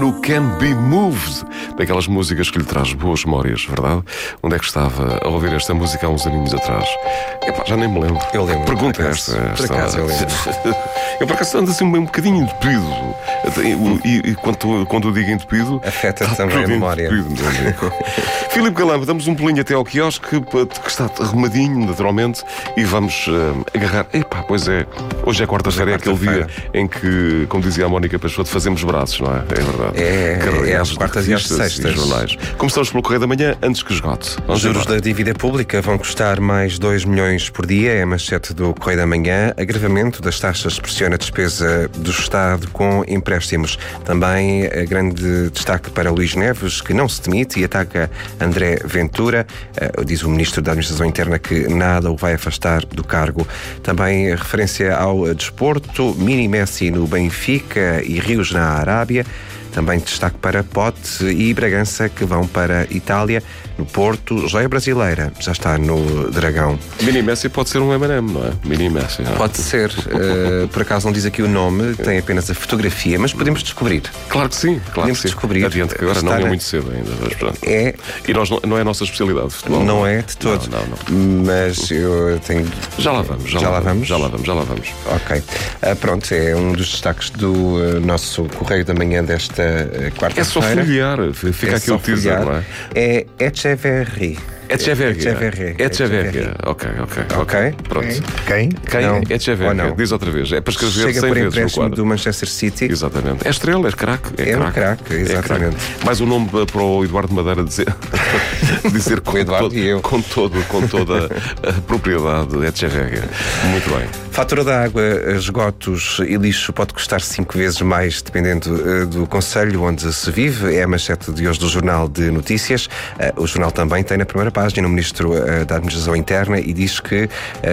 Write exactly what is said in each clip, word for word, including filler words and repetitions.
No Can Be Moved, daquelas músicas que lhe traz boas memórias, verdade? Onde é que estava a ouvir esta música há uns aninhos atrás? Epá, já nem me lembro. Eu lembro. Pergunta por esta. acaso, esta... Por acaso eu lembro. Eu por acaso ando assim um bocadinho entupido. E, e, e quando, quando eu digo entupido, afeta também a memória. Filipe Galamba, damos um pulinho até ao quiosque, que está arrumadinho, naturalmente, e vamos uh, agarrar. Epá, pois é, hoje é quarta-feira, é aquele dia em que, como dizia a Mónica Peixoto, fazemos braços, não é? É verdade. É, é às quartas e às sextas. Jornais. Começamos pelo Correio da Manhã, antes que esgote. Os juros da dívida pública vão custar mais dois milhões por dia, é a manchete do Correio da Manhã. Agravamento das taxas pressiona a despesa do Estado com empréstimos. Também a grande destaque para Luís Neves, que não se demite e ataca André Ventura. Uh, diz o Ministro da Administração Interna que nada o vai afastar do cargo. Também referência ao desporto, Mini Messi no Benfica e Rios na Arábia. Também destaque para Pote e Bragança, que vão para Itália. No Porto, joia brasileira, já está no Dragão. Mini Messi pode ser um M and M, não é? Mini Messi. Não é? Pode ser. Uh, por acaso não diz aqui o nome, tem apenas a fotografia, mas podemos descobrir. Claro que sim, claro podemos que sim. descobrir. Adiante, que agora não é muito cedo ainda. Mas pronto. É. E nós não, não é a nossa especialidade de futebol. Não é de todo. Não, não, não. Mas eu tenho. Já lá vamos. Já, já lá, lá vamos? Já lá vamos, já lá vamos. Ok. Uh, pronto, é um dos destaques do uh, nosso Correio da Manhã desta uh, quarta-feira. É só folhear, fica é aqui o teaser, não é? É Echeverri. Echeverria. Echeverria. Ok, ok. Ok. Pronto. Quem? Quem? Não. Echeverria. Diz outra vez. É para escrever Chega cem por vezes no empréstimo quadro. do Manchester City. Exatamente. É estrela, é craque. É, é um craque, exatamente. É mais um nome para o Eduardo Madeira dizer, dizer com, Eduardo todo, e eu. com, todo, com toda a propriedade. Echeverria. Muito bem. Fatura da água, esgotos e lixo pode custar cinco vezes mais, dependendo uh, do concelho onde se vive. É a manchete de hoje do Jornal de Notícias. Uh, o jornal também tem na primeira página o Ministro uh, da Administração Interna e diz que uh,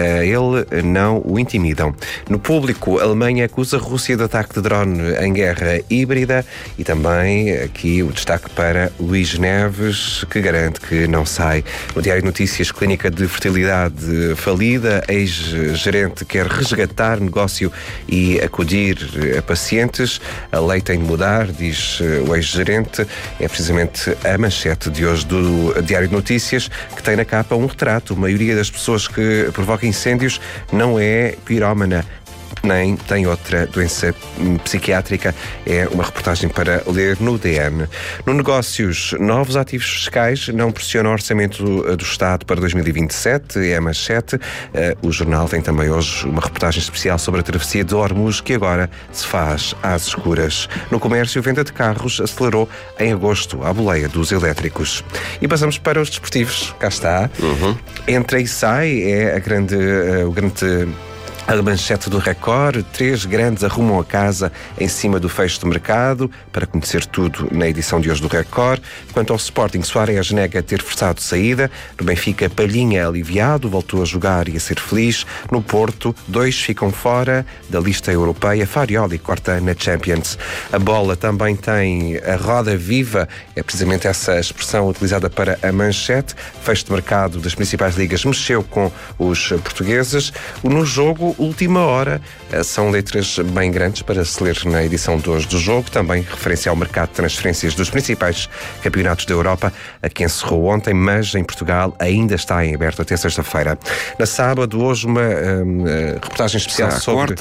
ele não o intimidam. No Público, a Alemanha acusa a Rússia de ataque de drone em guerra híbrida e também aqui o destaque para Luís Neves, que garante que não sai. No Diário de Notícias, clínica de fertilidade falida, ex-gerente quer resgatar negócio e acudir a pacientes. A lei tem de mudar, diz o ex-gerente. É precisamente a manchete de hoje do Diário de Notícias, que tem na capa um retrato. A maioria das pessoas que provocam incêndios não é pirómana, nem tem outra doença psiquiátrica. É uma reportagem para ler no D N. No Negócios, novos ativos fiscais não pressionam o orçamento do Estado para dois mil e vinte e sete, é a manchete. O jornal tem também hoje uma reportagem especial sobre a travessia de Hormuz, que agora se faz às escuras. No Comércio, venda de carros acelerou em agosto, à boleia dos elétricos. E passamos para os desportivos. Cá está. Uhum. Entra e sai é a grande, o grande... A manchete do Record, três grandes arrumam a casa em cima do fecho do mercado, para conhecer tudo na edição de hoje do Record. Quanto ao Sporting, Suárez nega ter forçado saída. No Benfica, Palhinha aliviado, voltou a jogar e a ser feliz. No Porto, dois ficam fora da lista europeia. Farioli corta na Champions. A Bola também tem a roda viva, é precisamente essa expressão utilizada para a manchete. Fecho de mercado das principais ligas mexeu com os portugueses. No jogo, última hora, são letras bem grandes para se ler na edição de hoje do jogo. Também referência ao mercado de transferências dos principais campeonatos da Europa, a que encerrou ontem, mas em Portugal ainda está em aberto até sexta-feira. Na sábado, hoje, uma um, reportagem especial sobre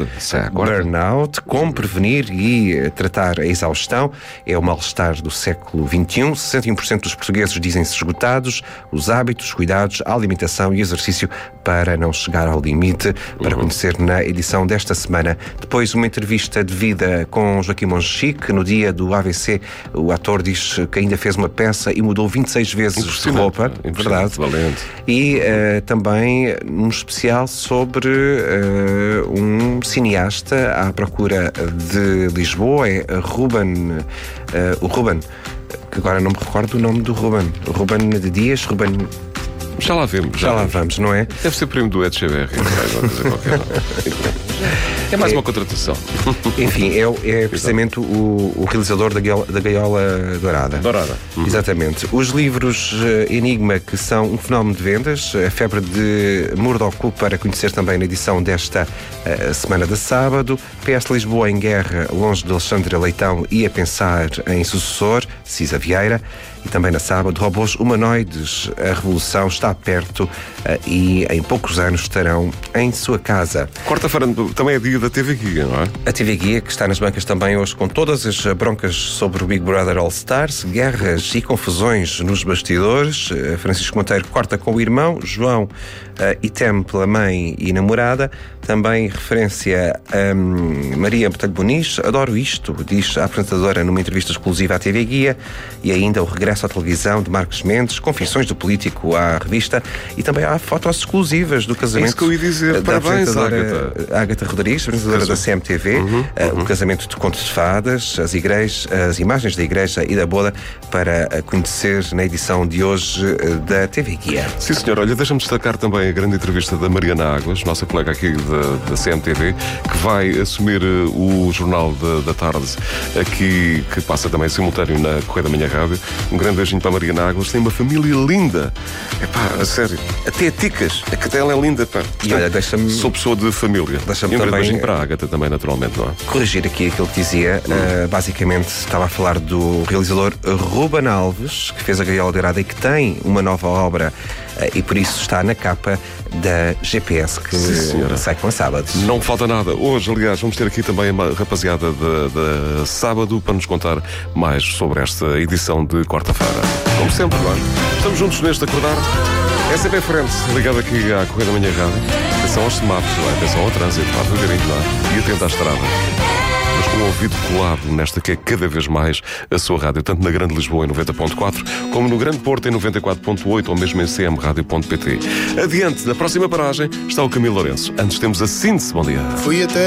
burnout, como prevenir e tratar a exaustão. É o mal-estar do século vinte e um. sessenta e um por cento dos portugueses dizem-se esgotados. Os hábitos, cuidados, a alimentação e exercício para não chegar ao limite. Para uhum. conhecer na edição desta semana. Depois, uma entrevista de vida com Joaquim Monchique. No dia do A V C, o ator diz que ainda fez uma peça e mudou vinte e seis vezes de roupa. Verdade. Valente. E uh, também um especial sobre uh, um cineasta à procura de Lisboa. É Ruben, uh, o Ruben, que agora não me recordo o nome do Ruben. Ruben de Dias, Ruben... Já lá vemos. Já, já lá vamos, não é? Deve ser primo do Echeverria. É mais é, uma contratação. Enfim, é, é precisamente o, o realizador da Gaiola, da Gaiola Dourada. Dourada. Uhum. Exatamente. Os livros uh, Enigma, que são um fenómeno de vendas, a febre de Murdoch para conhecer também na edição desta uh, semana de sábado. P S Lisboa em guerra, longe de Alexandre Leitão e a pensar em sucessor, Cisa Vieira. E também na sábado, Robôs Humanoides, a revolução está perto uh, e em poucos anos estarão em sua casa. Quarta-feira também é dia da T V Guia, não é? A T V Guia, que está nas bancas também hoje com todas as broncas sobre o Big Brother All Stars, guerras e confusões nos bastidores. Uh, Francisco Monteiro corta com o irmão, João uh, e teme pela mãe e namorada. Também referência a um, Maria Botelho Muniz. Adoro isto, diz a apresentadora numa entrevista exclusiva à T V Guia. E ainda o regresso à televisão de Marcos Mendes, confissões do político à revista e também há fotos exclusivas do casamento. É isso que eu ia dizer. Da Parabéns, apresentadora Ágata. Ágata Rodrigues, apresentadora da C M T V. Uhum, uhum. O casamento de contos de fadas, as, igrejas, as imagens da igreja e da boda para conhecer na edição de hoje da T V Guia. Sim, senhor. Olha, deixa-me destacar também a grande entrevista da Mariana Águas, nossa colega aqui da, da C M T V, que vai assumir o Jornal da, da Tarde aqui, que passa também simultâneo na Correia da Manhã Rádio. Um grande beijinho para a Mariana Águas. Tem uma família linda. É pá, a sério. Até a Ticas. A cadela é linda, pá. E olha, deixa-me... Sou pessoa de família. Deixa-me e um grande também... beijinho para a Ágata também, naturalmente, não é? Corrigir aqui aquilo que dizia. Hum. Uh, basicamente, estava a falar do realizador Ruben Alves, que fez a Gaiola Dourada e que tem uma nova obra uh, e por isso está na capa da G P S, que Sim, sai com a sábado. Não falta nada. Hoje, aliás, vamos ter aqui também uma rapaziada da sábado para nos contar mais sobre esta edição de quarta-feira. Como sempre, não é? Estamos juntos neste acordar. É sempre em frente, ligado aqui à Correia da Manhã Rádio. Atenção aos semáforos, não é? Atenção ao trânsito, vá devagarinho, não é? E atento à estrada. Mas com o ouvido colado nesta que é cada vez mais a sua rádio, tanto na Grande Lisboa em noventa ponto quatro, como no Grande Porto em noventa e quatro ponto oito, ou mesmo em c m rádio ponto p t. Adiante, na próxima paragem, está o Camilo Lourenço. Antes temos a síntese. Bom dia. Fui até